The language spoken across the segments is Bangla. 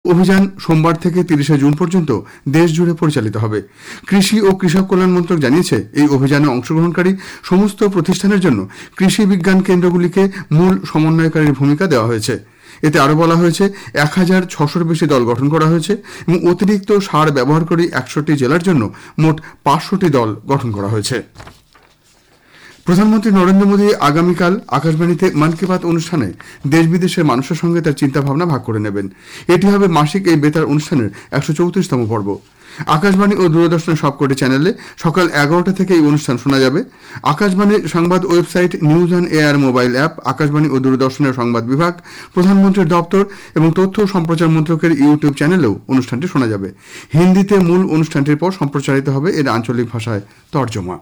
অভিযান সোমবার থেকে 30শে জুন পর্যন্ত দেশ জুড়ে পরিচালিত হবে। কৃষি ও কৃষক কল্যাণ মন্ত্রক জানিয়েছে, এই অভিযানে অংশগ্রহণকারী সমস্ত প্রতিষ্ঠানের জন্য কৃষি বিজ্ঞান কেন্দ্রগুলিকে মূল সমন্বয়কারীর ভূমিকা দেওয়া হয়েছে। এতে আরও বলা হয়েছে 1600-র বেশি দল গঠন করা হয়েছে এবং অতিরিক্ত সার ব্যবহারকারী 100টি জেলার জন্য মোট 500টি দল গঠন করা হয়েছে। প্রধানমন্ত্রী নরেন্দ্র মোদী আগামীকাল আকাশবাণীতে মন কি বাত অনুষ্ঠানে দেশ বিদেশের মানুষের সঙ্গে তার চিন্তাভাবনা ভাগ করে নেবেন। এটি হবে মাসিক এই বেতার অনুষ্ঠানের 134তম পর্ব। আকাশবাণী ও দূরদর্শনের সবকটি চ্যানেলে সকাল 11টা থেকে এই অনুষ্ঠান শোনা যাবে। আকাশবাণীর সংবাদ website, news on air mobile app, Akashvani ও দূরদর্শনের সংবাদ বিভাগ, প্রধানমন্ত্রীর দপ্তর এবং তথ্য ও সম্প্রচার মন্ত্রকের ইউটিউব চ্যানেলেও অনুষ্ঠানটি শোনা যাবে। হিন্দিতে মূল অনুষ্ঠানটির পর সম্প্রচারিত হবে এর আঞ্চলিক ভাষায় তর্জমা।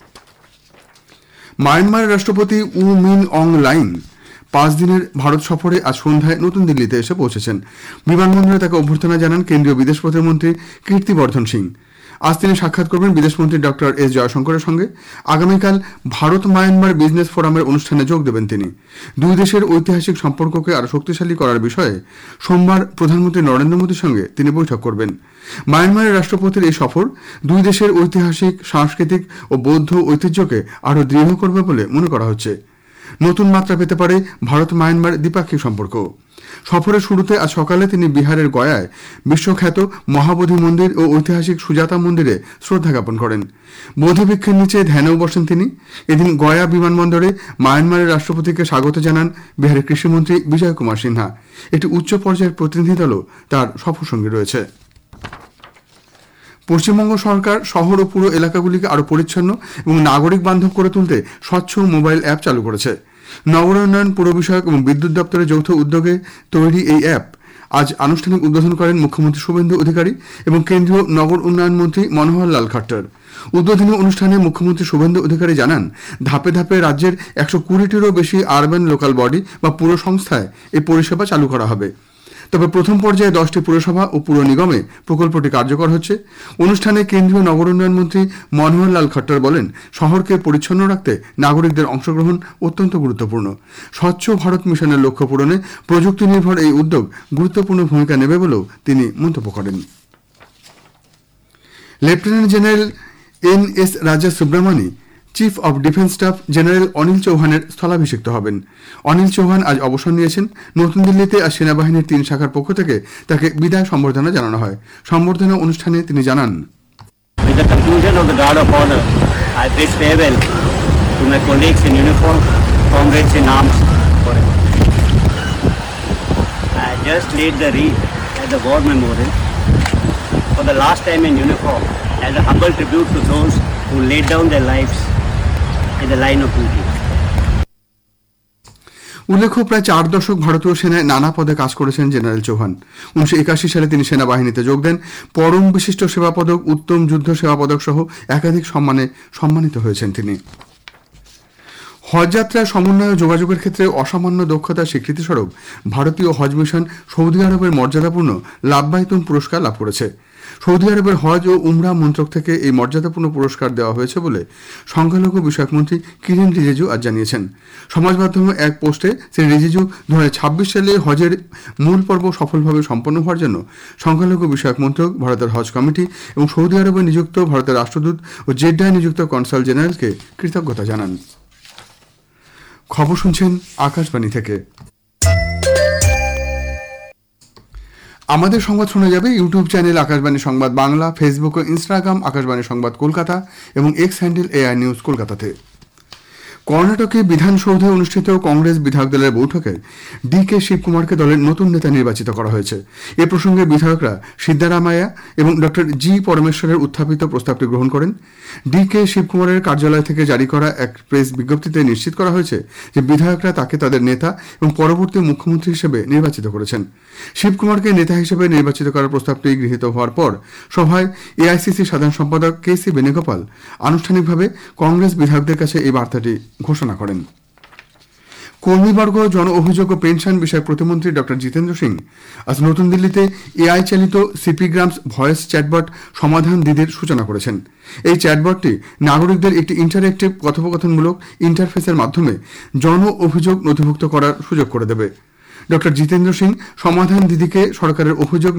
মায়ানমারের রাষ্ট্রপতি উ মিন অং লাইং 5 দিনের ভারত সফরে আজ সন্ধ্যায় নতুন দিল্লিতে এসে পৌঁছেছেন। বিমানবন্দরে তাকে অভ্যর্থনা জানান কেন্দ্রীয় বিদেশ প্রতিমন্ত্রী কীর্তিবর্ধন সিং। আজ তিনি সাক্ষাৎ করবেন বিদেশমন্ত্রী ডক্টর এস জয়শঙ্করের সঙ্গে। আগামীকাল ভারত মায়ানমার বিজনেস ফোরামের অনুষ্ঠানে যোগ দেবেন তিনি। দুই দেশের ঐতিহাসিক সম্পর্ককে আরও শক্তিশালী করার বিষয়ে সোমবার প্রধানমন্ত্রী নরেন্দ্র মোদীর সঙ্গে তিনি বৈঠক করবেন। মায়ানমারের রাষ্ট্রপতির এই সফর দুই দেশের ঐতিহাসিক, সাংস্কৃতিক ও বৌদ্ধ ঐতিহ্যকে আরও দৃঢ় করবে বলে মনে করা হচ্ছে। নতুন মাত্রা পেতে পারে ভারত মায়ানমার দ্বিপাক্ষিক সম্পর্ক। সফরের শুরুতে আজ সকালে তিনি বিহারের গয়ায় বিশ্বখ্যাত মহাবোধি মন্দির ও ঐতিহাসিক সুজাতা মন্দিরে শ্রদ্ধা জ্ঞাপন করেন। বোধিবৃক্ষের নিচে ধ্যানেও বসেন তিনি। এদিন গয়া বিমানবন্দরে মায়ানমারের রাষ্ট্রপতিকে স্বাগত জানান বিহারের কৃষিমন্ত্রী বিজয় কুমার সিনহা। একটি উচ্চ পর্যায়ের প্রতিনিধি দলও তার সফরসঙ্গী রয়েছে। পশ্চিমবঙ্গ সরকার শহর ও পুরো এলাকাগুলিকে আরও পরিচ্ছন্ন এবং নাগরিক বান্ধব করে তুলতে স্বচ্ছ মোবাইল অ্যাপ চালু করেছে। নগরায়ণ, পুর বিষয়ক এবং বিদ্যুৎ দপ্তরের যৌথ উদ্যোগে তৈরি এই অ্যাপ আজ আনুষ্ঠানিক উদ্বোধন করেন মুখ্যমন্ত্রী শুভেন্দু অধিকারী এবং কেন্দ্রীয় নগর উন্নয়ন মন্ত্রী মনোহর লাল খট্টর। উদ্বোধনী অনুষ্ঠানে মুখ্যমন্ত্রী শুভেন্দু অধিকারী জানান, ধাপে ধাপে রাজ্যের 120টিরও বেশি আরবান লোকাল বডি বা পুর সংস্থায় এই পরিষেবা চালু করা হবে। তবে প্রথম পর্যায়ে 10টি পুরসভা ও পুর নিগমে প্রকল্পটি কার্যকর হচ্ছে। অনুষ্ঠানে কেন্দ্রীয় নগর উন্নয়ন মন্ত্রী মনোহর লাল খট্টর বলেন, শহরকে পরিচ্ছন্ন রাখতে নাগরিকদের অংশগ্রহণ অত্যন্ত গুরুত্বপূর্ণ। স্বচ্ছ ভারত মিশনের লক্ষ্য পূরণে প্রযুক্তি নির্ভর এই উদ্যোগ গুরুত্বপূর্ণ ভূমিকা নেবে বলেও তিনি মন্তব্য করেন। Lieutenant general এন.এস. রাজা সুব্রমণি chief of defence staff general Anil চৌহানের স্থলাভিষিক্ত হবেন। অনিল চৌহান আজ অবসর নিয়েছেন। নতুন দিল্লিতে আজ সেনাবাহিনীর 3 শাখার পক্ষ থেকে তাকে বিদায় সম্বর্ধনা জানানো হয়। সম্বর্ধনা অনুষ্ঠানে তিনি জানান, With the conclusion of the Guard of Honor, I bid farewell to my colleagues in uniform, comrades in arms forever. I just laid the wreath at the War Memorial for the last time in uniform as a humble tribute to those who laid down their lives in the line of duty. উল্লেখ্য, প্রায় 4 দশক ভারতীয় সেনায় নানা পদে কাজ করেছেন জেনারেল চৌহান। 1981 সালে তিনি সেনাবাহিনীতে যোগ দেন। পরম বিশিষ্ট সেবা পদক, উত্তম যুদ্ধ সেবা পদক সহ একাধিক সম্মানে সম্মানিত হয়েছেন তিনি। হজযাত্রায় সমন্বয় ও যোগাযোগের ক্ষেত্রে অসামান্য দক্ষতার স্বীকৃতিস্বরূপ ভারতীয় হজ মিশন সৌদি আরবের মর্যাদাপূর্ণ লাব্বাইতুন পুরস্কার লাভ করেছে। সৌদি আরবের হজ ও উমরা মন্ত্রক থেকে এই মর্যাদাপূর্ণ পুরস্কার দেওয়া হয়েছে বলে সংখ্যালঘু বিষয়ক মন্ত্রী কিরেন রিজিজু আজ জানিয়েছেন। সমাজ মাধ্যমে এক পোস্টে শ্রী রিজিজু 2026 সালে হজের মূল পর্ব সফলভাবে সম্পন্ন হওয়ার জন্য সংখ্যালঘু বিষয়ক মন্ত্রক, ভারতের হজ কমিটি এবং সৌদি আরবে নিযুক্ত ভারতের রাষ্ট্রদূত ও জেড্ডায় নিযুক্ত কনসাল জেনারেলকে কৃতজ্ঞতা জানান। খবর শুনছেন আকাশবাণী থেকে। আমাদের সংবাদ শোনা যাবে ইউটিউব চ্যানেল আকাশবাণী সংবাদ বাংলা, ফেসবুক ও ইনস্টাগ্রাম আকাশবাণী সংবাদ কলকাতা এবং এক্স হ্যান্ডেল এআই নিউজ কলকাতাতে। কর্ণাটকে বিধানসৌধে অনুষ্ঠিত কংগ্রেস বিধায়ক দলের বৈঠকে ডি.কে. শিবকুমারকে দলের নতুন নেতা নির্বাচিত করা হয়েছে। এ প্রসঙ্গে বিধায়করা সিদ্দারামাইয়া এবং ডক্টর জি পরমেশ্বরের উত্থাপিত প্রস্তাবটি গ্রহণ করেন। ডি.কে. শিবকুমারের কার্যালয় থেকে জারি করা এক প্রেস বিজ্ঞপ্তিতে নিশ্চিত করা হয়েছে যে বিধায়করা তাকে তাদের নেতা এবং পরবর্তী মুখ্যমন্ত্রী হিসেবে নির্বাচিত করেছেন। শিবকুমারকে নেতা হিসেবে নির্বাচিত করার প্রস্তাবটি গৃহীত হওয়ার পর সভায় এআইসিসি সাধারণ সম্পাদক কে.সি. বেণুগোপাল আনুষ্ঠানিকভাবে কংগ্রেস বিধায়কদের কাছে এই বার্তাটি ঘোষণা করেন। কর্মীবর্গ, জন অভিযোগ ও পেনশন বিষয়ক প্রতিমন্ত্রী ডক্টর জিতেন্দ্র সিং আজ নতুন দিল্লিতে এআই চালিত সিপিগ্রামস ভয়েস চ্যাটবট সমাধান দিদির সূচনা করেছেন। এই চ্যাটবটটি নাগরিকদের একটি ইন্টারঅ্যাক্টিভ কথোপকথনমূলক ইন্টারফেসের মাধ্যমে জন অভিযোগ নথিভুক্ত করার সুযোগ করে দেবে। ডক্টর জিতেন্দ্র সিং সমাধান দিদিকে সরকারের অভিযোগ